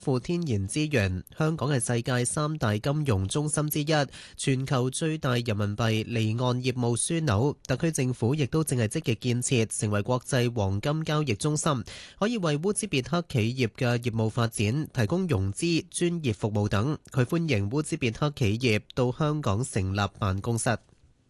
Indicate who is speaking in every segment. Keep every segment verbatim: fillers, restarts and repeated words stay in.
Speaker 1: 富天然資源，香港係世界三大金融中心之一，全球最大人民幣離岸業務樞紐。特區政府亦都正係積極建設，成為國際黃金交易中心，可以為烏茲別克企業嘅業務發展提供融資、專業服務等。佢歡迎烏茲別克企業到香港成立辦公室。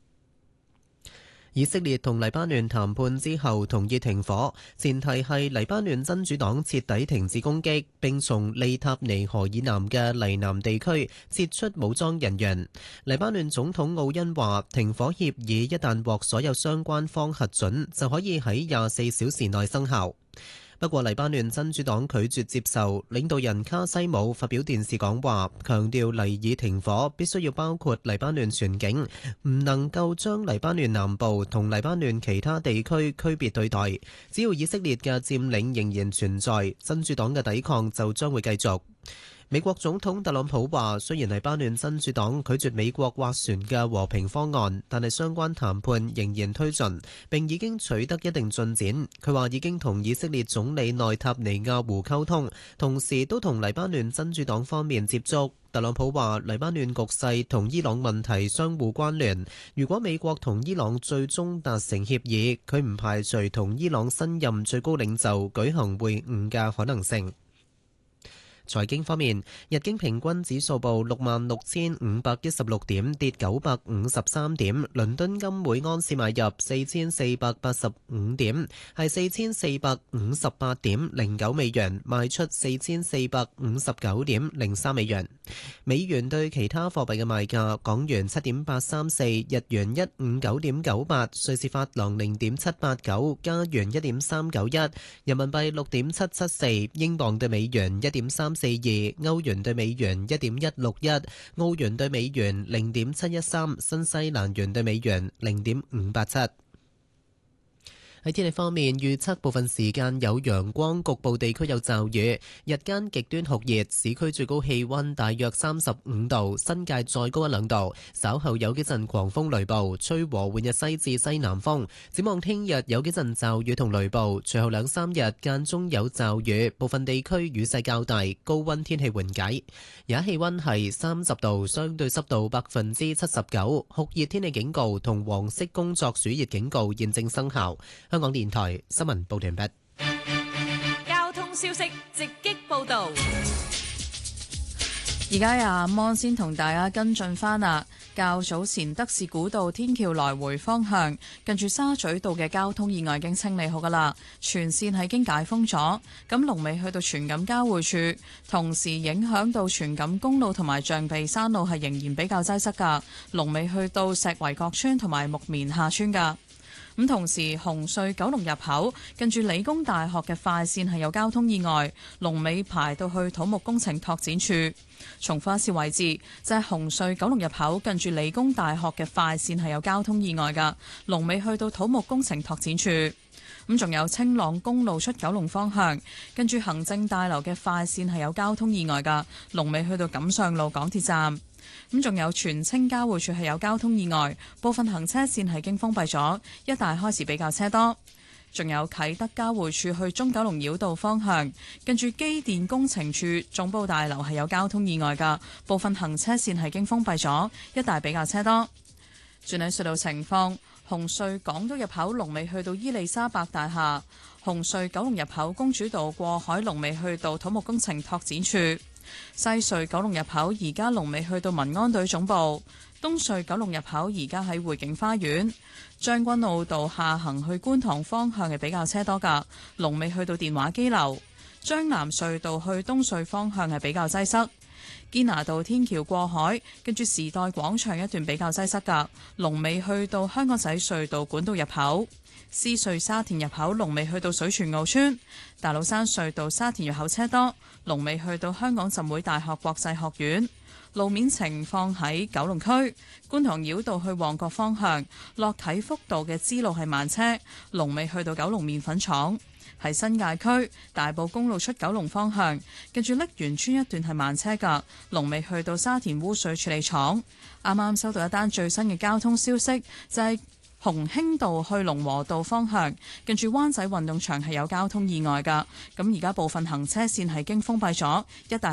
Speaker 1: 以色列同黎巴嫩談判之後同意停火，前提係黎巴嫩真主黨徹底停止攻擊，並從利塔尼河以南嘅黎南地區撤出武裝人員。黎巴嫩總統奧恩話，停火協議一旦獲所有相關方核准，就可以喺廿四小時內生效。不過，黎巴嫩真主黨拒絕接受，領導人卡西姆發表電視講話，強調黎以停火必須要包括黎巴嫩全境，唔能夠將黎巴嫩南部同黎巴嫩其他地區區別對待。只要以色列嘅佔領仍然存在，真主黨嘅抵抗就將會繼續。美國總統特朗普話，雖然黎巴嫩真主黨拒絕美國斡旋嘅和平方案，但係相關談判仍然推進，並已經取得一定進展。佢話已經同以色列總理內塔尼亞胡溝通，同時都同黎巴嫩真主黨方面接觸。特朗普話，黎巴嫩局勢同伊朗問題相互關聯，如果美國同伊朗最終達成協議，佢唔排除同伊朗新任最高領袖舉行會晤嘅可能性。財經方面，日經平均指數報六萬六千五百一十六點，跌九百五十三點。倫敦金每安士買入四千四百八十五點，係四千四百五十八點零九美元，賣出四千四百五十九點零三美元。美元對其他貨幣嘅賣價：港元七點八三四，日元一五九點九八，瑞士法郎零點七八九，加元一點三九一，人民幣六點七七四，英鎊對美元一點三四二，歐元對美元一點一六一，澳元對美元零點七一三，新西蘭元對美元零點五八七。喺天氣方面，預測部分時間有陽光，局部地區有驟雨，日間極端酷熱，市區最高氣溫大約三十五度，新界再高一兩度。稍後有幾陣狂風雷暴，吹和緩嘅西至西南風。展望聽日有幾陣驟雨同雷暴，隨後兩三日間中有驟雨，部分地區雨勢較大，高溫天氣緩解。而家氣溫係三十度，相對濕度百分之七十九，酷熱天氣警告同黃色工作暑熱警告現正生效。香港電台新聞報道完畢。
Speaker 2: 交通消息直擊報道。
Speaker 3: 而家阿芒先同大家跟進返啦。較早前德士古道天橋來回方向，近住沙咀道嘅交通意外已經清理好噶啦，全線係經解封咗。咁龍尾去到荃錦交匯處，同時影響到荃錦公路同埋象鼻山路係仍然比較擠塞噶，龍尾去到石圍角村同埋木棉下村噶。咁同時，紅隧九龍入口近住理工大學嘅快線係有交通意外，龍尾排到去土木工程拓展處。重複一次位置，就係、是、紅隧九龍入口近住理工大學嘅快線係有交通意外㗎，龍尾去到土木工程拓展處。咁仲有青朗公路出九龍方向，跟住行政大樓嘅快線係有交通意外㗎，龍尾去到錦上路港鐵站。咁仲有荃青交匯處係有交通意外，部分行車線係經封閉咗，一帶開始比較車多。仲有啟德交匯處去中九龍繞道方向，跟住機電工程處總部大樓係有交通意外㗎，部分行車線係經封閉咗，一帶比較車多。轉喺隧道情況，紅隧港島入口龍尾去到伊利沙伯大廈，紅隧九龍入口公主道過海龍尾去到土木工程拓展處。西隧九龍入口而家龍尾去到民安隊總部，東隧九龍入口而家喺匯景花園，將軍澳道下行去觀塘方向係比較車多噶，龍尾去到電話機樓，將南隧道去東隧方向係比較擠塞，堅拿道天橋過海跟住時代廣場一段比較擠塞噶，龍尾去到香港仔隧道管道入口。獅隧沙田入口龍尾去到水泉澳村，大老山隧道沙田入口車多，龍尾去到香港浸會大學國際學院。路面情況喺九龍區觀塘繞道去旺角方向，落啟福道嘅支路係慢車，龍尾去到九龍麵粉廠。喺新界區大埔公路出九龍方向，跟住瀝源村一段係慢車㗎，龍尾去到沙田污水處理廠。啱啱收到一單最新嘅交通消息，就係、是鴻興道去龍和道方向，近住灣仔運動場係有交通意外㗎。咁而家部分行車線係經封閉咗，一帶